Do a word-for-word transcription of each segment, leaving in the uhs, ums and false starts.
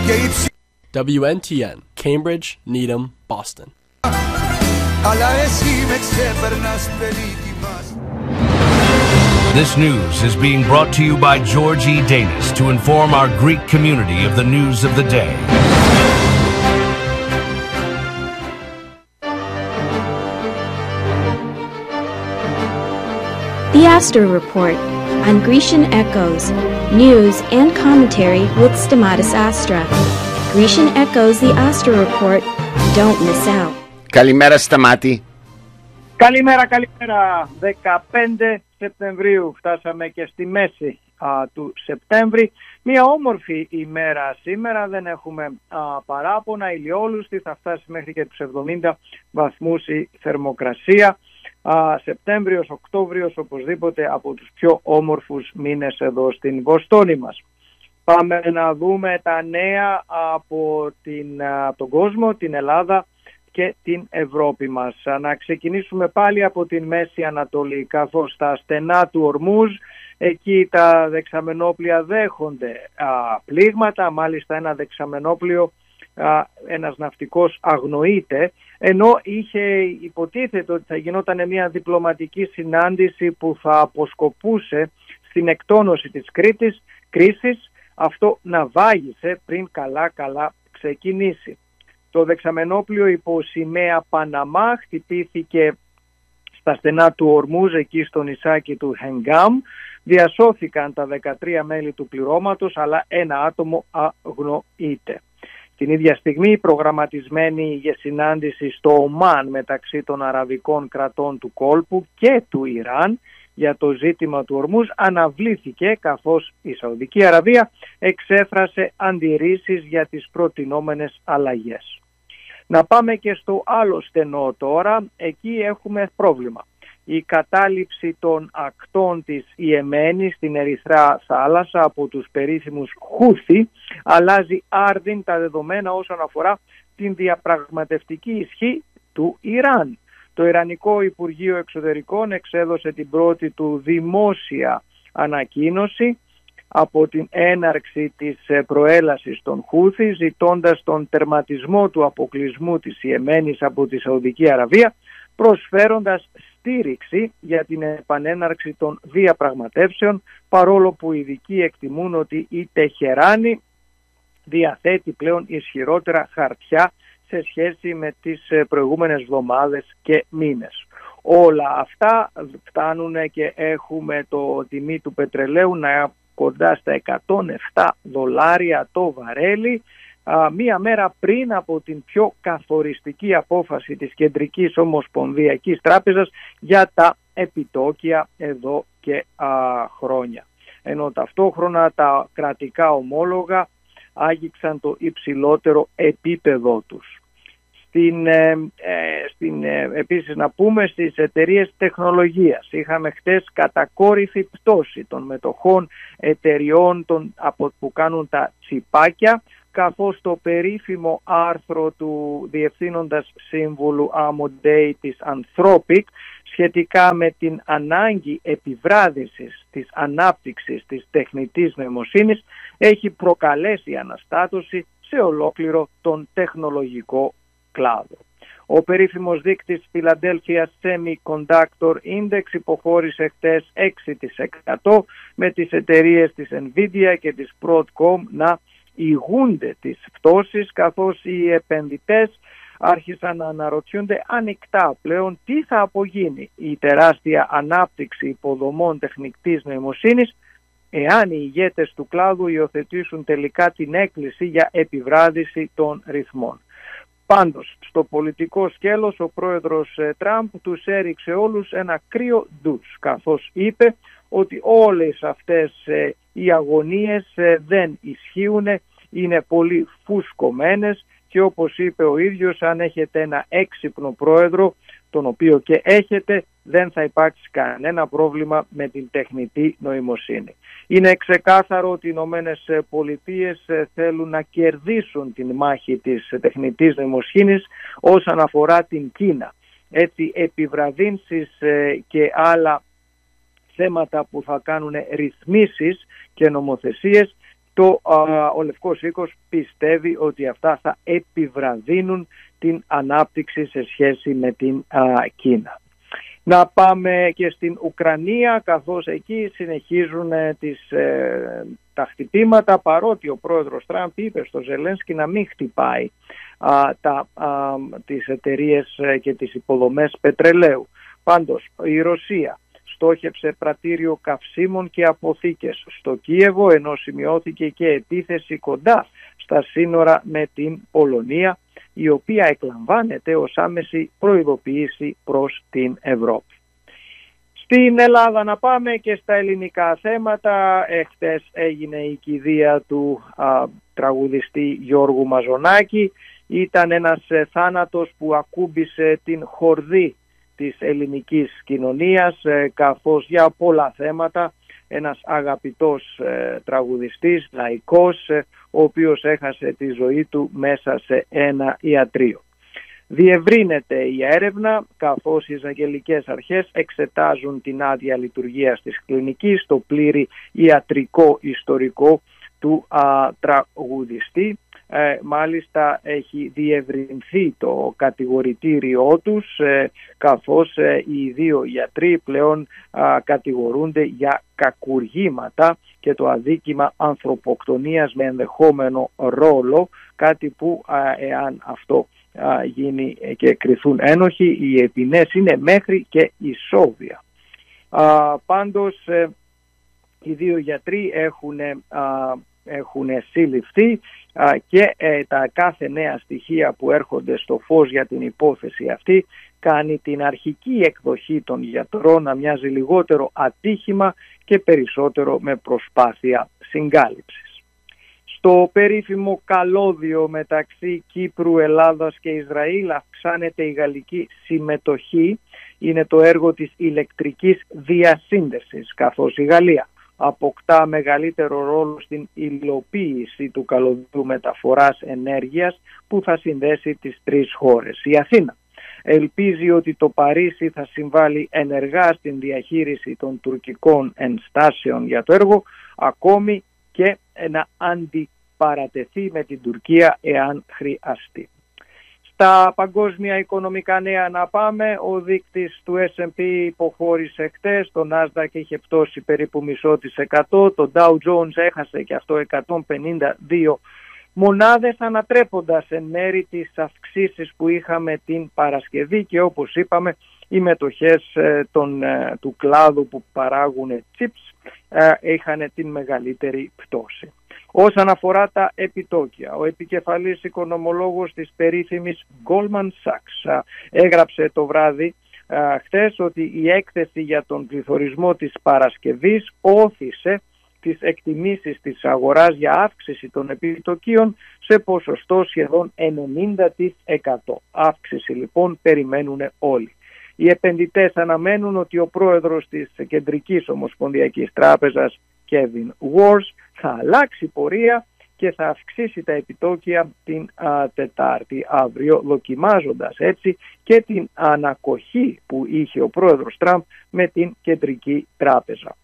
W N T N, Cambridge, Needham, Boston. This news is being brought to you by George E. Danis to inform our Greek community of the news of the day. The Astor Report on Grecian Echoes, news and commentary with Stamatis Astra. Grecian Echoes, the Astor Report. Don't miss out. Καλημέρα Σταμάτη. Καλημέρα, καλημέρα. δεκαπέντε Σεπτεμβρίου φτάσαμε και στη μέση α, του Σεπτέμβρη. Μια όμορφη ημέρα σήμερα, δεν έχουμε α, παράπονα, ηλιόλουστη, θα φτάσει μέχρι και τους εβδομήντα βαθμούς η θερμοκρασία. Α, Σεπτέμβριος, Οκτώβριος, οπωσδήποτε από τους πιο όμορφους μήνες εδώ στην Βοστόνη μας. Πάμε να δούμε τα νέα από την, α, τον κόσμο, την Ελλάδα και την Ευρώπη μας. Να ξεκινήσουμε πάλι από την Μέση Ανατολή, καθώς στα στενά του Ορμούζ, εκεί τα δεξαμενόπλια δέχονται α, πλήγματα, μάλιστα ένα δεξαμενόπλιο, α, ένας ναυτικός αγνοείται, ενώ είχε υποτίθεται ότι θα γινόταν μια διπλωματική συνάντηση που θα αποσκοπούσε στην εκτόνωση της Κρήτης, κρίσης, αυτό να βάγισε πριν καλά-καλά ξεκινήσει. Το δεξαμενόπλιο υπό σημαία Παναμά χτυπήθηκε στα στενά του Ορμούζ, εκεί στο νησάκι του Χενγκάμ. Διασώθηκαν τα δεκατρία μέλη του πληρώματος, αλλά ένα άτομο αγνοείται. Την ίδια στιγμή προγραμματισμένη για συνάντηση στο Ομάν μεταξύ των αραβικών κρατών του κόλπου και του Ιράν για το ζήτημα του Ορμούζ αναβλήθηκε, καθώς η Σαουδική Αραβία εξέφρασε αντιρρήσεις για τις προτινόμενες αλλαγές. Να πάμε και στο άλλο στενό τώρα, εκεί έχουμε πρόβλημα. Η κατάληψη των ακτών της Ιεμένης στην Ερυθρά θάλασσα από τους περίφημους Χούθι αλλάζει άρδιν τα δεδομένα όσον αφορά την διαπραγματευτική ισχύ του Ιράν. Το Ιρανικό Υπουργείο Εξωτερικών εξέδωσε την πρώτη του δημόσια ανακοίνωση από την έναρξη της προέλασης των Χούθι, ζητώντας τον τερματισμό του αποκλεισμού της Ιεμένης από τη Σαουδική Αραβία, προσφέροντας στήριξη για την επανέναρξη των διαπραγματεύσεων, παρόλο που οι ειδικοί εκτιμούν ότι η Τεχεράνη διαθέτει πλέον ισχυρότερα χαρτιά σε σχέση με τις προηγούμενες εβδομάδες και μήνες. Όλα αυτά φτάνουν και έχουμε το τιμή του πετρελαίου να κοντά στα εκατόν επτά δολάρια το βαρέλι, α, μία μέρα πριν από την πιο καθοριστική απόφαση της Κεντρικής Ομοσπονδιακής Τράπεζας για τα επιτόκια εδώ και α, χρόνια. Ενώ ταυτόχρονα τα κρατικά ομόλογα άγγιξαν το υψηλότερο επίπεδό τους. Στην, ε, ε, στην, ε, επίσης να πούμε στις εταιρείες τεχνολογίας. Είχαμε χτες κατακόρυφη πτώση των μετοχών εταιριών των, από, που κάνουν τα τσιπάκια, καθώς το περίφημο άρθρο του Διευθύνοντας Σύμβουλου Amodei της Anthropic σχετικά με την ανάγκη επιβράδυσης της ανάπτυξης της τεχνητής νοημοσύνης έχει προκαλέσει αναστάτωση σε ολόκληρο τον τεχνολογικό κλάδο. Ο περίφημος δείκτης Philadelphia Semiconductor Index υποχώρησε χτες έξι τοις εκατό με τις εταιρείες της Nvidia και της Broadcom να ηγούνται τις πτώσεις, καθώς οι επενδυτές άρχισαν να αναρωτιούνται ανοιχτά πλέον τι θα απογίνει η τεράστια ανάπτυξη υποδομών τεχνητής νοημοσύνης εάν οι ηγέτες του κλάδου υιοθετήσουν τελικά την έκκληση για επιβράδυση των ρυθμών. Πάντως, στο πολιτικό σκέλος ο πρόεδρος Τραμπ τους έριξε όλους ένα κρύο ντους, καθώς είπε ότι όλες αυτές οι αγωνίες δεν ισχύουν, είναι πολύ φουσκωμένες και όπως είπε ο ίδιος, αν έχετε ένα έξυπνο πρόεδρο, τον οποίο και έχετε, δεν θα υπάρξει κανένα πρόβλημα με την τεχνητή νοημοσύνη. Είναι ξεκάθαρο ότι οι Ηνωμένες Πολιτείες θέλουν να κερδίσουν την μάχη της τεχνητής νοημοσύνης όσον αφορά την Κίνα. Έτσι, επιβραδύνσεις και άλλα θέματα που θα κάνουν ρυθμίσεις και νομοθεσίες το, α, ο Λευκός Οίκος πιστεύει ότι αυτά θα επιβραδύνουν την ανάπτυξη σε σχέση με την α, Κίνα. Να πάμε και στην Ουκρανία, καθώς εκεί συνεχίζουν τις, ε, τα χτυπήματα, παρότι ο πρόεδρος Τραμπ είπε στο Ζελένσκι να μην χτυπάει α, τα, α, τις εταιρείες και τις υποδομές πετρελαίου. Πάντως η Ρωσία στόχευσε πρατήριο καυσίμων και αποθήκες στο Κίεβο, ενώ σημειώθηκε και επίθεση κοντά στα σύνορα με την Πολωνία, η οποία εκλαμβάνεται ως άμεση προειδοποίηση προς την Ευρώπη. Στην Ελλάδα να πάμε και στα ελληνικά θέματα. Εχθές έγινε η κηδεία του α, τραγουδιστή Γιώργου Μαζονάκη. Ήταν ένας ε, θάνατος που ακούμπησε την χορδή της ελληνικής κοινωνίας, ε, καθώς για πολλά θέματα ένας αγαπητός ε, τραγουδιστής, λαϊκός, ε, ο οποίος έχασε τη ζωή του μέσα σε ένα ιατρείο. Διευρύνεται η έρευνα, καθώς οι εισαγγελικές αρχές εξετάζουν την άδεια λειτουργίας της κλινικής, το πλήρη ιατρικό ιστορικό του α, τραγουδιστή. Ε, μάλιστα έχει διευρυνθεί το κατηγορητήριό τους, ε, καθώς ε, οι δύο γιατροί πλέον α, κατηγορούνται για κακουργήματα και το αδίκημα ανθρωποκτονίας με ενδεχόμενο ρόλο, κάτι που α, εάν αυτό α, γίνει και κριθούν ένοχοι, οι ποινές είναι μέχρι και ισόβια. Α, πάντως ε, οι δύο γιατροί έχουν, α, έχουν συλληφθεί και ε, τα κάθε νέα στοιχεία που έρχονται στο φως για την υπόθεση αυτή κάνει την αρχική εκδοχή των γιατρών να μοιάζει λιγότερο ατύχημα και περισσότερο με προσπάθεια συγκάλυψης. Στο περίφημο καλώδιο μεταξύ Κύπρου, Ελλάδας και Ισραήλ αυξάνεται η γαλλική συμμετοχή. Είναι το έργο της ηλεκτρικής διασύνδεσης, καθώς η Γαλλία αποκτά μεγαλύτερο ρόλο στην υλοποίηση του καλωδιού μεταφοράς ενέργειας που θα συνδέσει τις τρεις χώρες. Η Αθήνα ελπίζει ότι το Παρίσι θα συμβάλλει ενεργά στην διαχείριση των τουρκικών ενστάσεων για το έργο, ακόμη και να αντιπαρατεθεί με την Τουρκία εάν χρειαστεί. Στα παγκόσμια οικονομικά νέα να πάμε, ο δείκτης του ες εντ πι υποχώρησε χτες, το Nasdaq είχε πτώσει περίπου μισό της εκατό, το Dow Jones έχασε και αυτό εκατόν πενήντα δύο μονάδες, ανατρέποντας εν μέρη τις αυξήσεις που είχαμε την Παρασκευή και όπως είπαμε οι μετοχές ε, των, ε, του κλάδου που παράγουν chips ε, είχαν την μεγαλύτερη πτώση. Όσον αφορά τα επιτόκια, ο επικεφαλής οικονομολόγος της περίφημης Goldman Sachs έγραψε το βράδυ α, χθες ότι η έκθεση για τον πληθωρισμό της Παρασκευής όθησε τις εκτιμήσεις της αγοράς για αύξηση των επιτοκίων σε ποσοστό σχεδόν ενενήντα τοις εκατό. Αύξηση λοιπόν περιμένουν όλοι. Οι επενδυτές αναμένουν ότι ο πρόεδρος της Κεντρικής Ομοσπονδιακής Τράπεζας, Kevin Warsh, θα αλλάξει πορεία και θα αυξήσει τα επιτόκια την α, Τετάρτη αύριο, δοκιμάζοντας έτσι και την ανακοχή που είχε ο πρόεδρος Τραμπ με την Κεντρική Τράπεζα.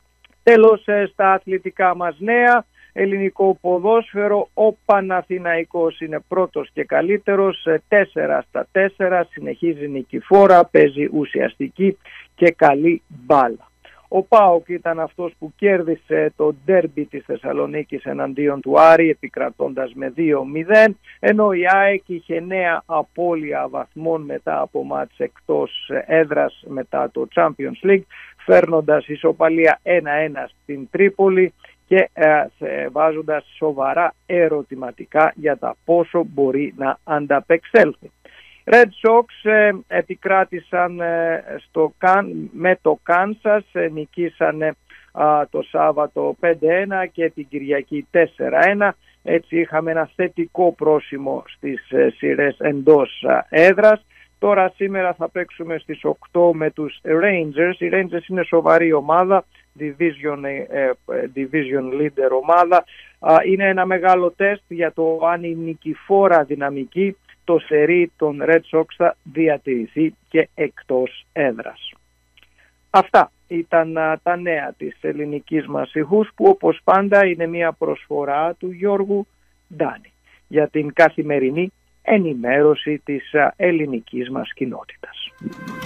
Τέλος, στα αθλητικά μας νέα, ελληνικό ποδόσφαιρο, ο Παναθηναϊκός είναι πρώτος και καλύτερος, τέσσερα στα τέσσερα, συνεχίζει νικηφόρα, παίζει ουσιαστική και καλή μπάλα. Ο ΠΑΟΚ ήταν αυτός που κέρδισε το ντέρμπι της Θεσσαλονίκης εναντίον του Άρη, επικρατώντας με δύο μηδέν, ενώ η ΑΕΚ είχε νέα απώλεια βαθμών μετά από μάτς εκτός έδρας μετά το Champions League, φέρνοντας ισοπαλία ένα ένα στην Τρίπολη και ε, βάζοντας σοβαρά ερωτηματικά για τα πόσο μπορεί να ανταπεξέλθει. Red Sox ε, επικράτησαν ε, στο, με το Kansas, ε, νικήσανε ε, το Σάββατο πέντε ένα και την Κυριακή τέσσερα ένα. Έτσι είχαμε ένα θετικό πρόσημο στις ε, σειρές εντός ε, έδρας. Τώρα σήμερα θα παίξουμε στις οκτώ με τους Rangers. Οι Rangers είναι σοβαρή ομάδα, division, ε, division leader ομάδα. Ε, είναι ένα μεγάλο τεστ για το αν η νικηφόρα δυναμική το σερί των Red Sox θα διατηρηθεί και εκτός έδρας. Αυτά ήταν τα νέα της ελληνικής μας ηχούς, που όπως πάντα είναι μια προσφορά του Γιώργου Ντάνη για την καθημερινή ενημέρωση της ελληνικής μας κοινότητας.